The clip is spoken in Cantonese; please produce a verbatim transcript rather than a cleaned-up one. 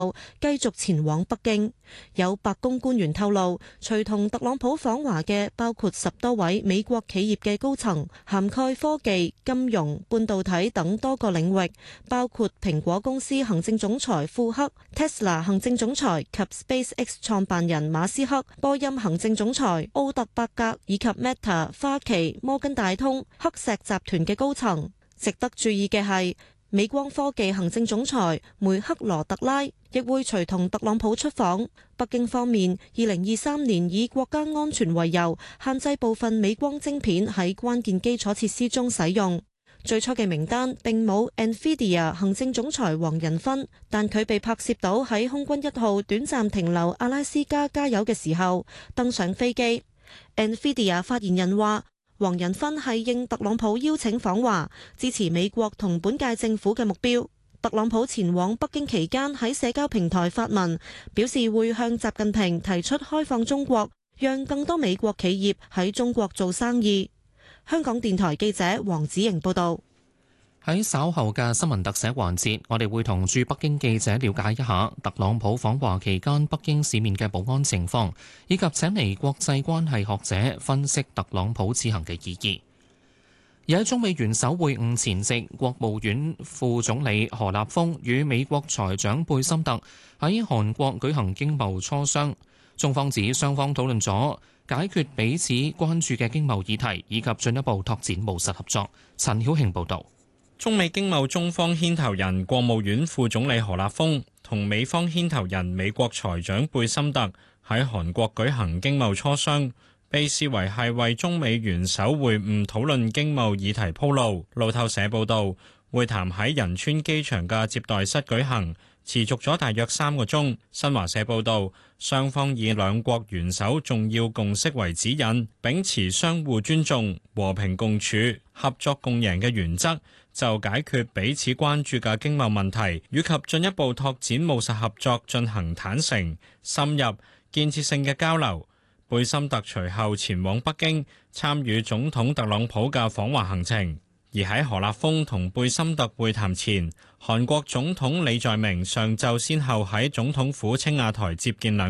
繼續前往北京。有白宮官員透露，隨同特朗普訪華嘅包括十多位美國企業嘅高層，涵蓋科技、金融、半導體等多個領域，包括蘋果公司行政總裁庫克、Tesla 行政總裁及 SpaceX 創辦人馬斯克、波音行政總裁奧特伯格以及 Meta、花旗、摩根大通、黑石集團嘅高層。值得注意嘅係，美光科技行政總裁梅克羅特拉亦會隨同特朗普出訪。北京方面，二零二三年以國家安全為由，限制部分美光晶片喺關鍵基礎設施中使用。最初嘅名單並冇 NVIDIA 行政總裁黃仁勳，但佢被拍攝到喺空軍一號短暫停留阿拉斯加加油嘅時候登上飛機。NVIDIA 發言人話，黃仁勳係應特朗普邀請訪華，支持美國同本屆政府嘅目標。特朗普前往北京期間喺社交平台發文，表示會向習近平提出開放中國，讓更多美國企業喺中國做生意。香港電台記者黃子瑩報道。 喺稍後嘅新聞特寫環節，我哋會同駐北京記者了解一下特朗普訪華期間北京市面嘅保安情況，以及請嚟國際關係學者分析特朗普此行嘅意義。而喺中美元首會晤前夕，國務院副總理何立峰與美國財長貝森特喺韓國舉行經貿磋商。中方指雙方討論咗解決彼此關注嘅經貿議題，以及進一步拓展務實合作。陳曉慶報導。 中美經貿中方牽頭人國務院副總理何立峰同美方牽頭人美國財長貝森特喺韓國舉行經貿磋商，被視為係為中美元首會晤討論經貿議題鋪路。路透社報導，會談喺仁川機場嘅接待室舉行，持續咗大約三個鐘。新華社報導，雙方以兩國元首重要共識為指引，秉持相互尊重、和平共處、合作共贏嘅原則，就解決彼此關注嘅經貿問題，以及進一步拓展務實合作進行坦誠、深入、建設性嘅交流。貝森特隨後前往北京參與總統特朗普嘅訪華行程。而喺何立峰同貝森特會談前，韓國總統李在明上晝先後喺總統府青瓦台接見兩